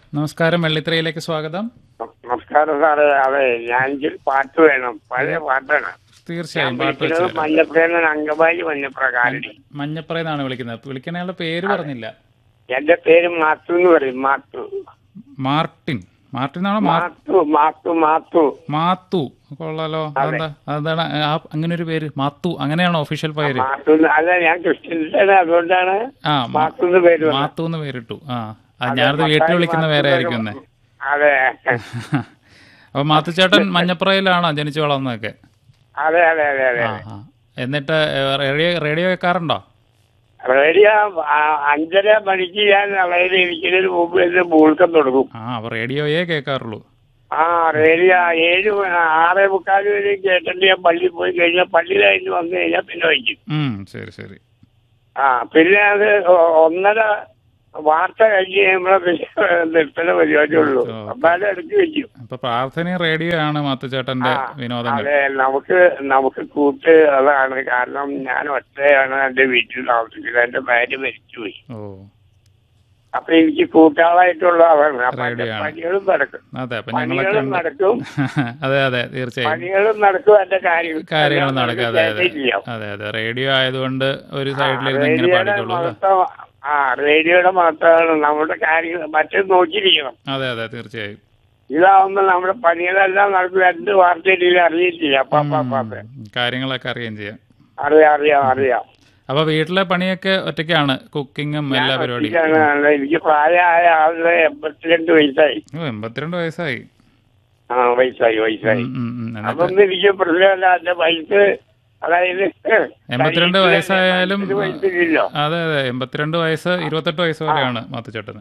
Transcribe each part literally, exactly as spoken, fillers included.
നമസ്കാരം, വെള്ളിത്തിരയിലേക്ക് സ്വാഗതം. നമസ്കാരം സാറേ. അതെ, ഞാൻ പാട്ട് വേണം, പഴയ പാട്ടാണ്. തീർച്ചയായും മഞ്ഞപ്രേന അങ്കമാലി മഞ്ഞപ്രകാരടി. മഞ്ഞപ്രയെന്നാണ് വിളിക്കുന്നത്. വിളിക്കുന്നയാളുടെ പേര് പറഞ്ഞില്ല. എന്റെ പേര് മാത്തു എന്ന് പറയും. മാത്തു മാർട്ടിൻ. മാർട്ടിൻ ആണോ? മാത്തു മാത്തു മാത്തു മാത്തു. കൊള്ളാലോ. അതെന്താ അതാണ് അങ്ങനെ ഒരു പേര്? മാത്തു അങ്ങനെയാണോ ഒഫീഷ്യൽ പേര്? അല്ല, ഞാൻ ക്രിസ്ത്യൻസാണ്, അതുകൊണ്ടാണ് മാത്തു പേര്. മാത്തു എന്ന് പേരിട്ടു. ആ, ഞാനത് വീട്ടിൽ വിളിക്കുന്ന പേരെ ആയിരിക്കും. അതെ. അപ്പൊ മാത്തുച്ചേട്ടൻ മഞ്ഞപ്രയിലാണോ ജനിച്ചു വളർന്നതൊക്കെ? അതെ അതെ അതെ അതെ. എന്നിട്ട് റേഡിയോ റേഡിയോ കേൾക്കാറുണ്ടോ? റേഡിയോ അഞ്ചര മണിക്ക് ഞാൻ റേഡിയോ ഇരിക്കുന്നതിന് മുമ്പ് എന്റെ മൂൾക്കം തുടങ്ങും. ആ, അപ്പൊ റേഡിയോയെ കേൾക്കാറുള്ളൂ. ആ, റേഡിയോ ഏഴ് ആറേ മുക്കാല് വരെ കേട്ടിട്ട് ഞാൻ പള്ളിയിൽ പോയി കഴിഞ്ഞാൽ പള്ളിയിൽ കഴിഞ്ഞ് വന്നു കഴിഞ്ഞാൽ പിന്നെ വയ്ക്കും. ശരി ശരി. ആ, പിന്നെ അത് ഒന്നര വാർത്ത കഴിഞ്ഞ് നമ്മളെ നിർത്തല പരിപാടിയുള്ളൂ. അപ്പാലും എടുത്ത് വെക്കും. അപ്പൊ പ്രാർത്ഥനയും റേഡിയോ ആണ് മാത്തുച്ചേട്ടന്റെ വിനോദങ്ങൾ. അതെ, നമുക്ക് നമുക്ക് കൂട്ട് അതാണ്. കാരണം ഞാൻ ഒറ്റയാണ് എന്റെ വീട്ടിൽ താമസിക്കുന്നത്. എന്റെ ഭാര്യ മരിച്ചുപോയി. ഓ, അപ്പൊ എനിക്ക് കൂട്ടാളായിട്ടുള്ള അതാണ്. പണികളും നടക്കും. പണികളും നടക്കും. അതെ അതെ, തീർച്ചയായും പണികളും നടക്കും. എന്റെ കാര്യം കാര്യങ്ങളും നടക്കും. അതെ അതെ അതെ അതെ. റേഡിയോ ആയതുകൊണ്ട് ഒരു സൈഡിലിരുന്ന് ഇങ്ങനെ പാടിക്കോളൂ. ആ, റേഡിയോയുടെ മാത്രമാണ് നമ്മുടെ കാര്യങ്ങൾ മറ്റേത് നോക്കിയിരിക്കണം. അതെ അതെ, തീർച്ചയായും. ഇതാവുമ്പോ നമ്മുടെ പണികളെല്ലാം നടക്കും. രണ്ട് വാർത്തയിൽ അറിയില്ല. കാര്യങ്ങളൊക്കെ അറിയാൻ ചെയ്യാം. അറിയാം അറിയാം അറിയാം. അപ്പൊ വീട്ടിലെ പണിയൊക്കെ ഒറ്റയ്ക്കാണ്? കുക്കിങ്ങും എല്ലാ പരിപാടിയും? എനിക്ക് പ്രായമായ ആളുടെ എൺപത്തിരണ്ട് വയസ്സായി. ഓ, എൺപത്തിരണ്ട് വയസ്സായി. ആ, വയസ്സായി വയസ്സായി. അതൊന്നും എനിക്ക് പ്രശ്നമല്ല. എന്റെ വയസ്സ് അതായത് എൺപത്തിരണ്ട് വയസ്സായാലും അതെ അതെ, എൺപത്തിരണ്ട് വയസ്സ് ഇരുപത്തെട്ട് വയസ്സ് വരെയാണ് മാത്തുച്ചേട്ടന്.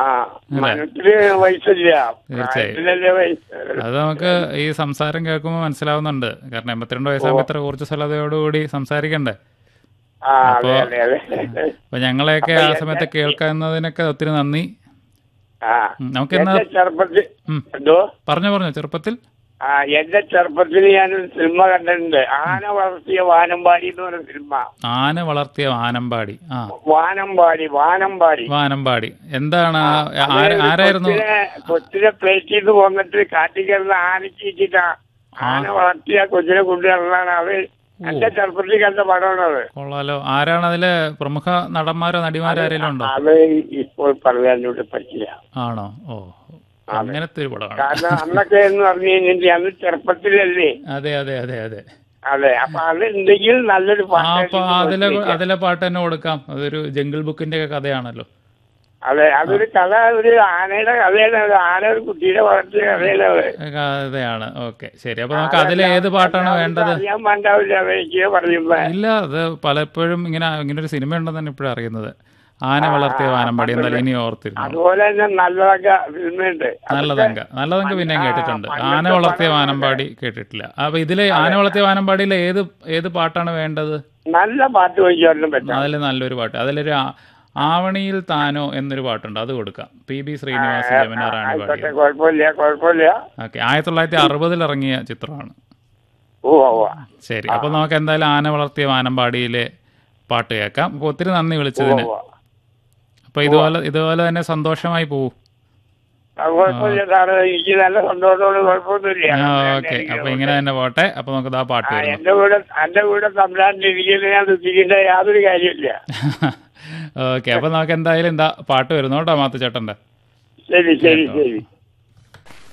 തീർച്ചയായും. അത് നമുക്ക് ഈ സംസാരം കേൾക്കുമ്പോൾ മനസ്സിലാവുന്നുണ്ട്. കാരണം എൺപത്തിരണ്ട് വയസ്സാകുമ്പോ ഇത്ര ഊർജ്ജ സ്വലതയോടുകൂടി സംസാരിക്കണ്ടേ? അപ്പൊ അപ്പൊ ഞങ്ങളെയൊക്കെ ആ സമയത്ത് കേൾക്കുന്നതിനൊക്കെ ഒത്തിരി നന്ദി. നമുക്ക് പറഞ്ഞോ പറഞ്ഞോ. ചെറുപ്പത്തിൽ ആ എന്റെ ചെറുപ്പത്തിൽ ഞാനൊരു സിനിമ കണ്ടിട്ടുണ്ട്. ആന വളർത്തിയ വാനമ്പാടി എന്ന് പറയുന്ന സിനിമ. ആന വളർത്തിയ വാനമ്പാടി. ആ, വാനമ്പാടി വാനമ്പാടി വാനമ്പാടി. എന്താണ്? ആരായിരുന്നു? കൊച്ചിനെ പ്ലേറ്റിൽ നിന്ന് വന്നിട്ട് കാറ്റിൽ കയറുന്ന ആനയ്ക്ക് വെച്ചിട്ടാ ആന വളർത്തിയ കൊച്ചിനെ കൊണ്ടുവരണതാണ്. അത് എന്റെ ചെറുപ്പത്തിൽ കണ്ട പടമാണത്. കൊള്ളാലോ. ആരാണ് അതിലെ പ്രമുഖ നടന്മാരോ നടിമാരോ ആരെങ്കിലും ഉണ്ടോ? അത് ഇപ്പോൾ പറയാനോട് പറ്റില്ല. ആണോ? ഓ, അങ്ങനത്തെ ഒരു പടമാണ്. കാരണം അന്നൊക്കെ എന്ന് പറഞ്ഞു കഴിഞ്ഞാൽ അന്ന് ചെറുപ്പത്തിലല്ലേ. അതെ അതെ അതെ അതെ അതെ. അപ്പൊ അത് എന്തെങ്കിലും നല്ലൊരു പാട്ട്. അപ്പൊ അതിലെ അതിലെ പാട്ട് തന്നെ കൊടുക്കാം. അതൊരു ജംഗിൾ ബുക്കിന്റെ ഒക്കെ കഥയാണല്ലോ. അതെ, അതൊരു കഥ, ഒരു ആനയുടെ കഥയാണ്. ആന ഒരു കുട്ടിയുടെ വളർത്തിയ കഥയാണ്. ഓക്കെ, ശരി. അപ്പൊ നമുക്ക് അതിലെ ഏത് പാട്ടാണ് വേണ്ടത്? അറിയാൻ വേണ്ടാവില്ല എനിക്ക് പറയുമ്പോ. ഇല്ല, അത് പലപ്പോഴും ഇങ്ങനെ ഇങ്ങനെ ഒരു സിനിമ ഉണ്ടെന്നാണ് ഇപ്പോഴും അറിയുന്നത്. ആന വളർത്തിയ വാനമ്പാടി. എന്തായാലും ഇനി ഓർത്തിരുന്നു. അതുപോലെ തന്നെ നല്ലതങ്ക സിനിമയുണ്ട്. നല്ലതങ്ക നല്ലതങ്ക പിന്നെയും കേട്ടിട്ടുണ്ട്. ആന വളർത്തിയ വാനമ്പാടി കേട്ടിട്ടില്ല. അപ്പൊ ഇതിലെ ആന വളർത്തിയ വാനമ്പാടിയിലെ ഏത് ഏത് പാട്ടാണ് വേണ്ടത്? നല്ല പാട്ട് ചോദിച്ചാലും പറ്റും. അതിൽ നല്ലൊരു പാട്ട്. അതിലൊരു ആവണിയിൽ താനോ എന്നൊരു പാട്ടുണ്ട്, അത് കൊടുക്കാം. പി ബി ശ്രീനിവാസൻ ജമുന റാണി പാടിയ. കുഴപ്പമില്ല കുഴപ്പമില്ല. ഓക്കെ, ആയിരത്തി തൊള്ളായിരത്തി അറുപതിൽ ഇറങ്ങിയ ചിത്രമാണ്. ഓ, ശരി. അപ്പൊ നമുക്ക് എന്തായാലും ആന വളർത്തിയ വാനമ്പാടിയിലെ പാട്ട് കേൾക്കാം. അപ്പൊ ഒത്തിരി നന്ദി വിളിച്ചതിന്. അപ്പൊ ഇതുപോലെ ഇതുപോലെ തന്നെ സന്തോഷമായി പോവും. ഓക്കെ, അപ്പൊ ഇങ്ങനെ തന്നെ പോട്ടെ. അപ്പൊ നമുക്ക് ആ പാട്ട് എന്റെ കൂടെ എന്റെ കൂടെ സംസാരിച്ചിരിക്കുന്ന യാതൊരു കാര്യമില്ല. ഓക്കെ, അപ്പൊ നമുക്ക് എന്തായാലും എന്താ പാട്ട് വരുന്നു കേട്ടോ മാത്തുച്ചേട്ടന്റെ. ശരി ശരി ശരി.